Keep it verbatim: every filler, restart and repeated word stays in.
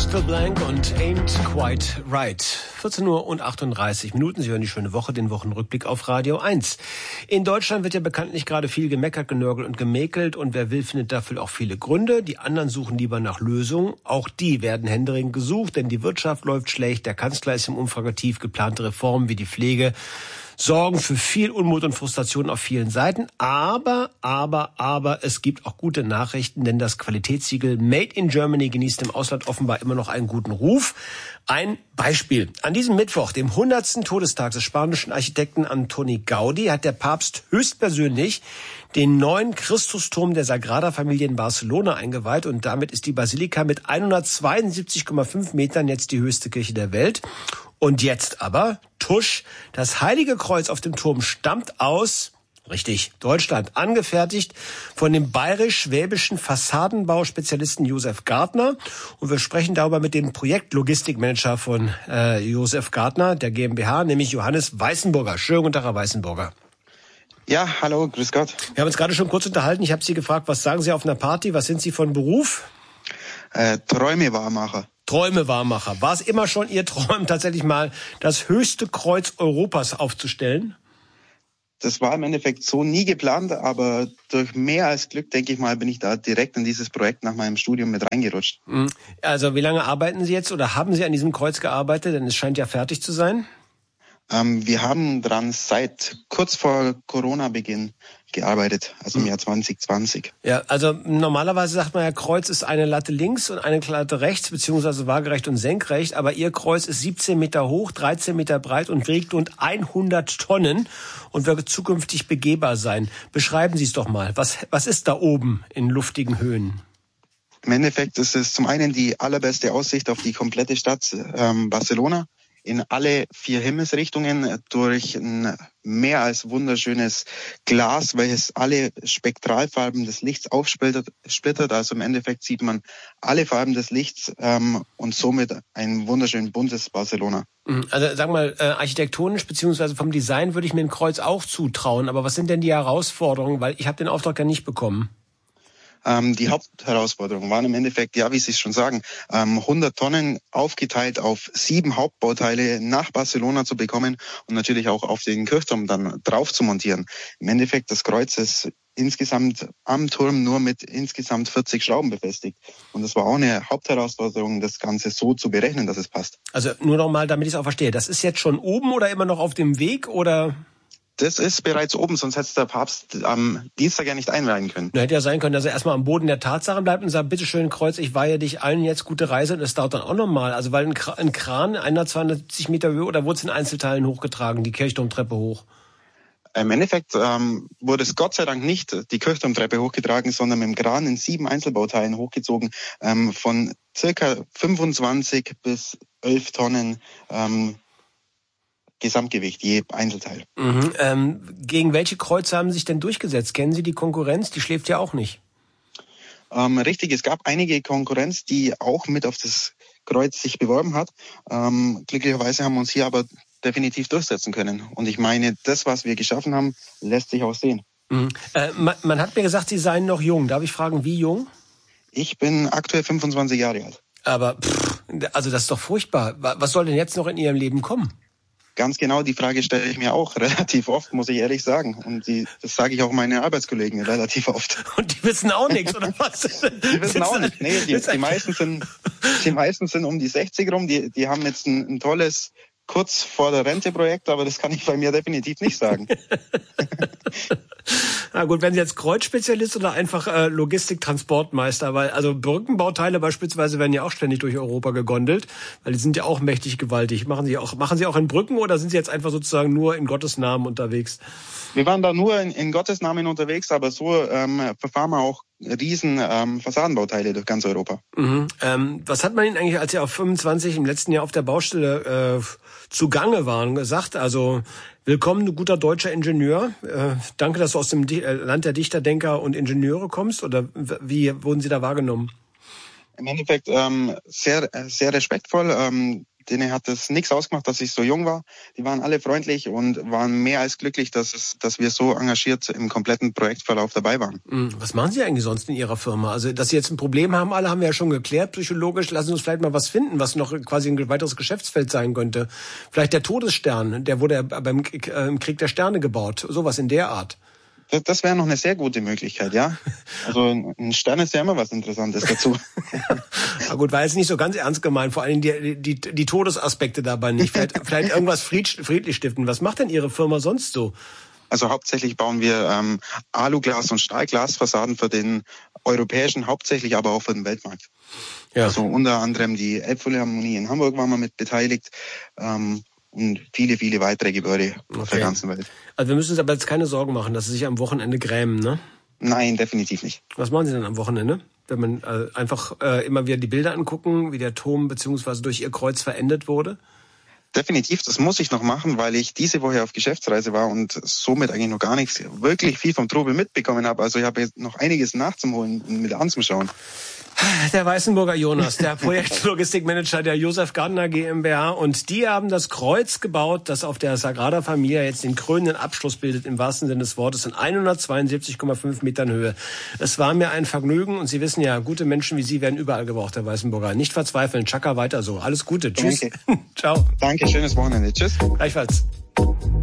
Gospel Blank und Ain't Quite Right. vierzehn Uhr und achtunddreißig Minuten. Sie hören die schöne Woche, den Wochenrückblick auf Radio eins. In Deutschland wird ja bekanntlich gerade viel gemeckert, genörgelt und gemäkelt. Und wer will, findet dafür auch viele Gründe. Die anderen suchen lieber nach Lösungen. Auch die werden händeringend gesucht, denn die Wirtschaft läuft schlecht. Der Kanzler ist im Umfragetief. Geplante Reformen wie die Pflege sorgen für viel Unmut und Frustration auf vielen Seiten. Aber, aber, aber es gibt auch gute Nachrichten, denn das Qualitätssiegel Made in Germany genießt im Ausland offenbar immer noch einen guten Ruf. Ein Beispiel. An diesem Mittwoch, dem hundertsten Todestag des spanischen Architekten Antoni Gaudi, hat der Papst höchstpersönlich den neuen Christusturm der Sagrada Familia in Barcelona eingeweiht. Und damit ist die Basilika mit hundertzweiundsiebzig Komma fünf Metern jetzt die höchste Kirche der Welt. Und jetzt aber, tusch, das Heilige Kreuz auf dem Turm stammt aus, richtig, Deutschland, angefertigt von dem bayerisch-schwäbischen Fassadenbauspezialisten Josef Gardner. Und wir sprechen darüber mit dem Projektlogistikmanager von äh, Josef Gardner, der GmbH, nämlich Johannes Weißenburger. Schönen guten Tag, Herr Weißenburger. Ja, hallo, grüß Gott. Wir haben uns gerade schon kurz unterhalten. Ich habe Sie gefragt, was sagen Sie auf einer Party? Was sind Sie von Beruf? Äh, Träumewahrmacher. Träumewahrmacher. War es immer schon Ihr Traum, tatsächlich mal das höchste Kreuz Europas aufzustellen? Das war im Endeffekt so nie geplant, aber durch mehr als Glück, denke ich mal, bin ich da direkt in dieses Projekt nach meinem Studium mit reingerutscht. Also wie lange arbeiten Sie jetzt oder haben Sie an diesem Kreuz gearbeitet? Denn es scheint ja fertig zu sein. Ähm, wir haben dran seit kurz vor Corona-Beginn gearbeitet, also im Jahr zwanzig zwanzig. Ja, also normalerweise sagt man ja, Kreuz ist eine Latte links und eine Latte rechts, beziehungsweise waagerecht und senkrecht. Aber Ihr Kreuz ist siebzehn Meter hoch, dreizehn Meter breit und wiegt rund hundert Tonnen und wird zukünftig begehbar sein. Beschreiben Sie es doch mal. Was, was ist da oben in luftigen Höhen? Im Endeffekt ist es zum einen die allerbeste Aussicht auf die komplette Stadt ähm, Barcelona. In alle vier Himmelsrichtungen durch ein mehr als wunderschönes Glas, welches alle Spektralfarben des Lichts aufsplittert. Also im Endeffekt sieht man alle Farben des Lichts ähm, und somit ein wunderschön buntes Barcelona. Also sag mal, äh, architektonisch beziehungsweise vom Design würde ich mir ein Kreuz auch zutrauen. Aber was sind denn die Herausforderungen? Weil ich habe den Auftrag ja nicht bekommen. Ähm, die Hauptherausforderungen waren im Endeffekt, ja, wie Sie es schon sagen, ähm, hundert Tonnen aufgeteilt auf sieben Hauptbauteile nach Barcelona zu bekommen und natürlich auch auf den Kirchturm dann drauf zu montieren. Im Endeffekt, das Kreuz ist insgesamt am Turm nur mit insgesamt vierzig Schrauben befestigt. Und das war auch eine Hauptherausforderung, das Ganze so zu berechnen, dass es passt. Also nur noch mal, damit ich es auch verstehe. Das ist jetzt schon oben oder immer noch auf dem Weg oder? Das ist bereits oben, sonst hätte der Papst am Dienstag ja nicht einweihen können. Na, hätte ja sein können, dass er erstmal am Boden der Tatsachen bleibt und sagt, bitteschön Kreuz, ich weihe dich allen jetzt gute Reise. Und das dauert dann auch nochmal. Also weil ein, Kran, ein Kran einer zweihundertsiebzig Meter Höhe oder wurde es in Einzelteilen hochgetragen, die Kirchturmtreppe hoch? Im Endeffekt ähm, wurde es Gott sei Dank nicht die Kirchturmtreppe hochgetragen, sondern mit dem Kran in sieben Einzelbauteilen hochgezogen, ähm, von circa fünfundzwanzig bis elf Tonnen ähm, Gesamtgewicht, je Einzelteil. Mhm. Ähm, gegen welche Kreuze haben Sie sich denn durchgesetzt? Kennen Sie die Konkurrenz? Die schläft ja auch nicht. Ähm, richtig, es gab einige Konkurrenz, die auch mit auf das Kreuz sich beworben hat. Ähm, glücklicherweise haben wir uns hier aber definitiv durchsetzen können. Und ich meine, das, was wir geschaffen haben, lässt sich auch sehen. Mhm. Äh, man, man hat mir gesagt, Sie seien noch jung. Darf ich fragen, wie jung? Ich bin aktuell fünfundzwanzig Jahre alt. Aber, pff, also das ist doch furchtbar. Was soll denn jetzt noch in Ihrem Leben kommen? Ganz genau, die Frage stelle ich mir auch relativ oft, muss ich ehrlich sagen. Und die, das sage ich auch meinen Arbeitskollegen relativ oft. Und die wissen auch nichts, oder was? Die wissen auch nicht. Nee, die, die, meisten sind, die meisten sind um die sechzig rum. Die, die haben jetzt ein, ein tolles kurz vor der Rente Projekt, aber das kann ich bei mir definitiv nicht sagen. Na gut, wenn Sie jetzt Kreuzspezialist oder einfach äh, Logistik-Transportmeister, weil also Brückenbauteile beispielsweise werden ja auch ständig durch Europa gegondelt, weil die sind ja auch mächtig gewaltig. Machen Sie auch machen Sie auch in Brücken oder sind Sie jetzt einfach sozusagen nur in Gottes Namen unterwegs? Wir waren da nur in, in Gottes Namen unterwegs, aber so ähm, verfahren wir auch riesen ähm, Fassadenbauteile durch ganz Europa. Mhm. Ähm, was hat man Ihnen eigentlich, als Sie auf fünfundzwanzig im letzten Jahr auf der Baustelle äh, zugange waren, gesagt? Also willkommen, du guter deutscher Ingenieur. Äh, danke, dass du aus dem Di- äh, Land der Dichter, Denker und Ingenieure kommst. Oder wie wurden Sie da wahrgenommen? Im Endeffekt ähm, sehr sehr respektvoll. Ähm, denen hat das nichts ausgemacht, dass ich so jung war. Die waren alle freundlich und waren mehr als glücklich, dass es, dass wir so engagiert im kompletten Projektverlauf dabei waren. Was machen Sie eigentlich sonst in Ihrer Firma? Also, dass Sie jetzt ein Problem haben, alle haben wir ja schon geklärt, psychologisch. Lassen Sie uns vielleicht mal was finden, was noch quasi ein weiteres Geschäftsfeld sein könnte. Vielleicht der Todesstern, der wurde beim Krieg der Sterne gebaut. Sowas in der Art. Das, das wäre noch eine sehr gute Möglichkeit, ja. Also ein Stern ist ja immer was Interessantes dazu. Na gut, war jetzt nicht so ganz ernst gemeint, vor allem die, die, die Todesaspekte dabei nicht. Vielleicht, vielleicht irgendwas friedlich stiften. Was macht denn Ihre Firma sonst so? Also hauptsächlich bauen wir ähm, Aluglas- und Stahlglasfassaden für den europäischen, hauptsächlich aber auch für den Weltmarkt. Ja. Also unter anderem die Elbphilharmonie in Hamburg waren wir mit beteiligt. Ähm, Und viele, viele weitere Gebäude okay. auf der ganzen Welt. Also wir müssen uns aber jetzt keine Sorgen machen, dass Sie sich am Wochenende grämen, ne? Nein, definitiv nicht. Was machen Sie denn am Wochenende? Wenn man äh, einfach äh, immer wieder die Bilder angucken, wie der Turm beziehungsweise durch Ihr Kreuz verendet wurde? Definitiv, das muss ich noch machen, weil ich diese Woche auf Geschäftsreise war und somit eigentlich noch gar nichts, wirklich viel vom Trubel mitbekommen habe. Also ich habe jetzt noch einiges nachzuholen und mit anzuschauen. Der Weißenburger Jonas, der Projektlogistikmanager der Josef Gardner GmbH, und die haben das Kreuz gebaut, das auf der Sagrada Familia jetzt den krönenden Abschluss bildet, im wahrsten Sinne des Wortes, in hundertzweiundsiebzig Komma fünf Metern Höhe. Es war mir ein Vergnügen und Sie wissen ja, gute Menschen wie Sie werden überall gebraucht, Herr Weißenburger. Nicht verzweifeln, Chaka weiter so. Alles Gute, tschüss. Danke. Ciao. Danke, schönes Wochenende, tschüss. Gleichfalls.